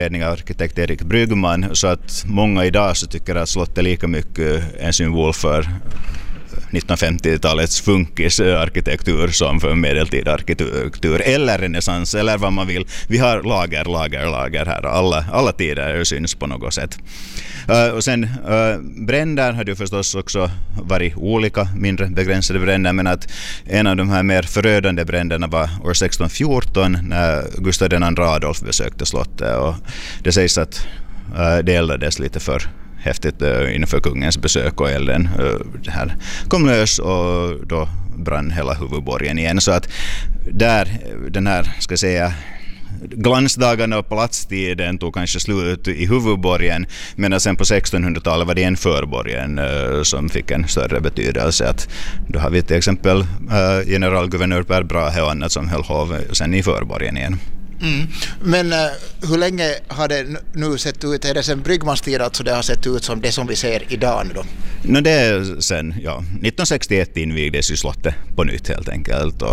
arkitekt Erik Bryggman, så att många idag så tycker att slottet är lika mycket en symbol för 1950-talets funkisarkitektur som för medeltida arkitektur eller renässans eller vad man vill. Vi har lager här. Alla tider syns på något sätt. Och sen bränder hade ju förstås också varit olika mindre begränsade bränder, men att en av de här mer förödande bränderna var år 1614 när Gustav II Adolf besökte slottet, och det sägs att det eldades lite för häftigt inför kungens besök, och elden det här kom lös och då brann hela huvudborgen igen. Så att där den här, ska jag säga, glansdagarna och palatstiden tog kanske slut i huvudborgen, men sen på 1600-talet var det en förborgen som fick en större betydelse. Att då har vi till exempel generalguvernör Per Brahe och annat som höll hov sen i förborgen igen. Mm. Men hur länge har det nu sett ut? Är det sen Bryggmans tid alltså det har sett ut som det som vi ser idag nu då? No, det är sen 1961 invigdes ju slottet på nytt helt enkelt.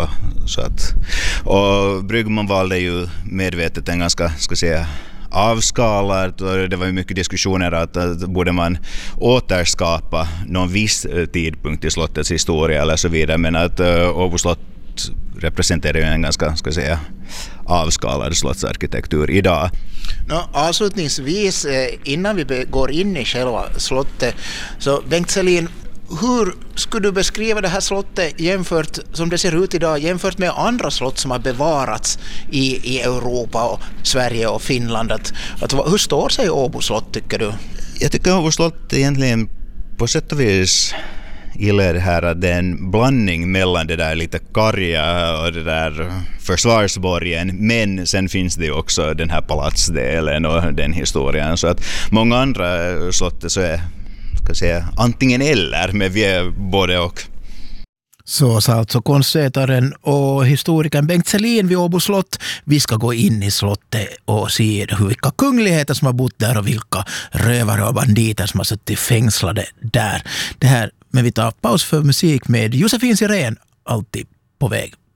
Och Bryggman valde ju medvetet en ganska, ska säga, avskalat, och det var ju mycket diskussioner att borde man återskapa någon viss tidpunkt i slottets historia eller så vidare, men att Åbo slott representerar ju en ganska, ska jag säga, avskalad slottsarkitektur idag. Avslutningsvis, innan vi går in i själva slottet, så Bengt Selin, hur skulle du beskriva det här slottet jämfört som det ser ut idag, jämfört med andra slott som har bevarats i Europa och Sverige och Finland? Hur står sig Åbo slott, tycker du? Jag tycker Åbo slott egentligen på sätt och vis gillar det här att det är en blandning mellan det där lite karga och det där försvarsborgen, men sen finns det ju också den här palatsdelen och den historien, så att många andra slott så är, ska jag säga, antingen eller, men vi är både och. Så sa alltså konstsätaren och historikern Bengt Selin vid Åbo slott. Vi ska gå in i slottet och se vilka kungligheter som har bott där och vilka rövare och banditer som har suttit fängslade där. Men vi tar paus för musik med Josefin Sirén, alltid på väg.